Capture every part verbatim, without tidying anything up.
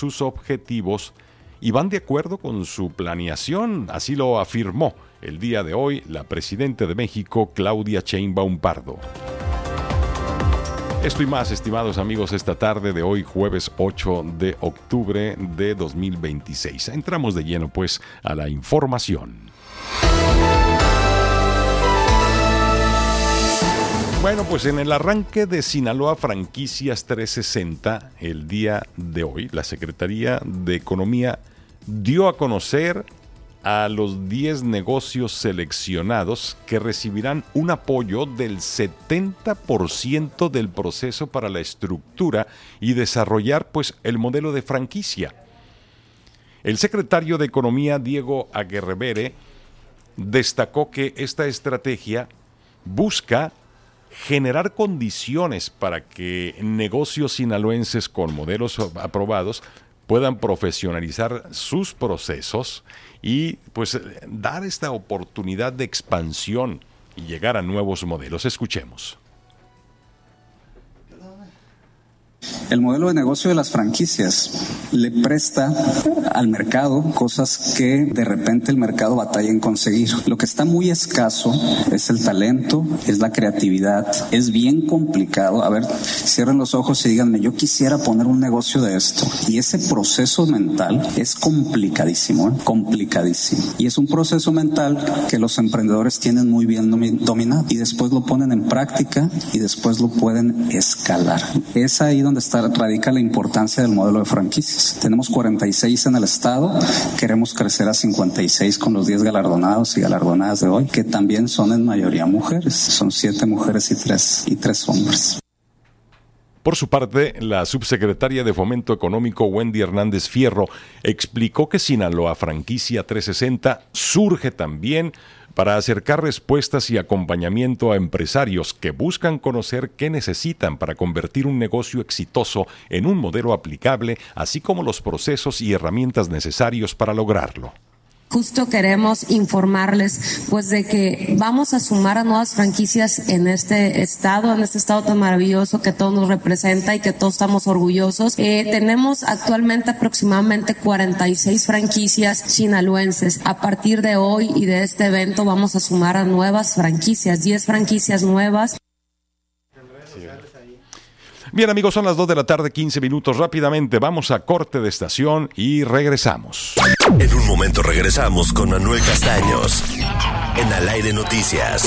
sus objetivos y van de acuerdo con su planeación. Así lo afirmó el día de hoy la presidenta de México, Claudia Sheinbaum Pardo. Esto y más, estimados amigos, esta tarde de hoy, jueves ocho de octubre de dos mil veintiséis. Entramos de lleno, pues, a la información. Bueno, pues en el arranque de Sinaloa Franquicias trescientos sesenta, el día de hoy, la Secretaría de Economía dio a conocer a los diez negocios seleccionados que recibirán un apoyo del setenta por ciento del proceso para la estructura y desarrollar, pues, el modelo de franquicia. El secretario de Economía, Diego Aguirre, destacó que esta estrategia busca generar condiciones para que negocios sinaloenses con modelos aprobados puedan profesionalizar sus procesos y pues dar esta oportunidad de expansión y llegar a nuevos modelos. Escuchemos. El modelo de negocio de las franquicias le presta al mercado cosas que de repente el mercado batalla en conseguir. Lo que está muy escaso es el talento, es la creatividad, es bien complicado. A ver, cierren los ojos y díganme, yo quisiera poner un negocio de esto. Y ese proceso mental es complicadísimo, ¿eh? complicadísimo. Y es un proceso mental que los emprendedores tienen muy bien dominado y después lo ponen en práctica y después lo pueden escalar. Es ahí donde está radica la importancia del modelo de franquicias. Tenemos cuarenta y seis en el estado, queremos crecer a cincuenta y seis con los diez galardonados y galardonadas de hoy, que también son en mayoría mujeres, son siete mujeres y tres, y tres hombres. Por su parte, la subsecretaria de Fomento Económico, Wendy Hernández Fierro, explicó que Sinaloa Franquicia trescientos sesenta surge también para acercar respuestas y acompañamiento a empresarios que buscan conocer qué necesitan para convertir un negocio exitoso en un modelo aplicable, así como los procesos y herramientas necesarios para lograrlo. Justo queremos informarles pues de que vamos a sumar a nuevas franquicias en este estado, en este estado tan maravilloso que todo nos representa y que todos estamos orgullosos. Eh, tenemos actualmente aproximadamente cuarenta y seis franquicias sinaloenses. A partir de hoy y de este evento vamos a sumar a nuevas franquicias, diez franquicias nuevas. Bien, amigos, son las dos de la tarde, quince minutos. Rápidamente vamos a corte de estación y regresamos. En un momento regresamos con Manuel Castaños en Al Aire Noticias.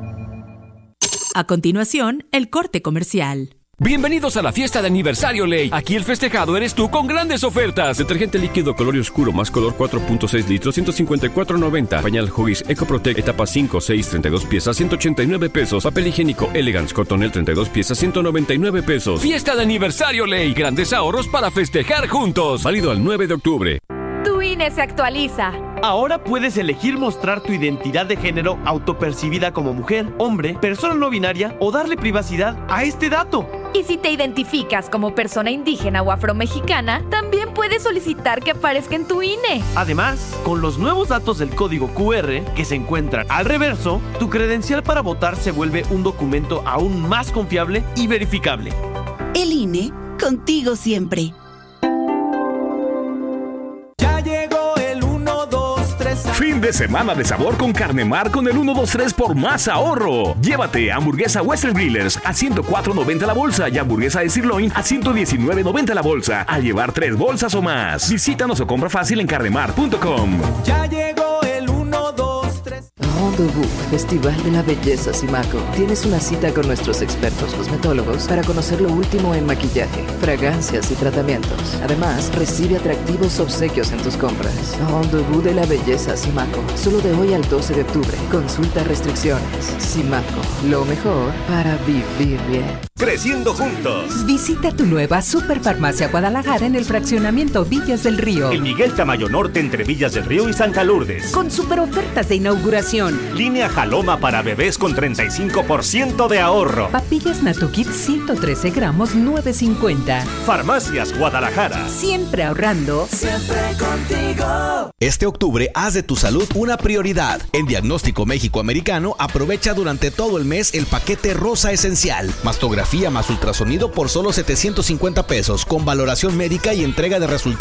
A continuación, el corte comercial. Bienvenidos a la fiesta de aniversario Ley. Aquí el festejado eres tú con grandes ofertas. Detergente líquido color oscuro más color cuatro punto seis litros, ciento cincuenta y cuatro noventa. Pañal Huggies EcoProtect etapa cinco, seis, treinta y dos piezas, ciento ochenta y nueve pesos. Papel higiénico Elegance Cotonel treinta y dos piezas, ciento noventa y nueve pesos. Fiesta de aniversario Ley. Grandes ahorros para festejar juntos. Válido al nueve de octubre. Tu I N E se actualiza. Ahora puedes elegir mostrar tu identidad de género autopercibida como mujer, hombre, persona no binaria o darle privacidad a este dato. Y si te identificas como persona indígena o afromexicana, también puedes solicitar que aparezca en tu I N E. Además, con los nuevos datos del código cu erre que se encuentran al reverso, tu credencial para votar se vuelve un documento aún más confiable y verificable. El I N E, contigo siempre. Fin de semana de sabor con Carnemar con el uno dos tres por más ahorro. Llévate hamburguesa Western Grillers a ciento cuatro noventa la bolsa y hamburguesa de sirloin a ciento diecinueve noventa la bolsa al llevar tres bolsas o más. Visítanos o compra fácil en carnemar punto com. Ya llegó el uno dos tres. Rendezvous, Festival de la Belleza Simaco. Tienes una cita con nuestros expertos cosmetólogos para conocer lo último en maquillaje, fragancias y tratamientos. Además, recibe atractivos obsequios en tus compras. Rendezvous de la Belleza Simaco. Solo de hoy al doce de octubre. Consulta restricciones. Simaco, lo mejor para vivir bien. Creciendo juntos. Visita tu nueva Superfarmacia Guadalajara en el fraccionamiento Villas del Río. El Miguel Tamayo Norte entre Villas del Río y Santa Lourdes. Con super ofertas de inauguración. Línea Jaloma para bebés con treinta y cinco por ciento de ahorro. Papillas Natukit ciento trece gramos, nueve cincuenta. Farmacias Guadalajara. Siempre ahorrando. Siempre contigo. Este octubre haz de tu salud una prioridad. En Diagnóstico México Americano aprovecha durante todo el mes el paquete Rosa Esencial. Mastografía más ultrasonido por solo setecientos cincuenta pesos con valoración médica y entrega de resultados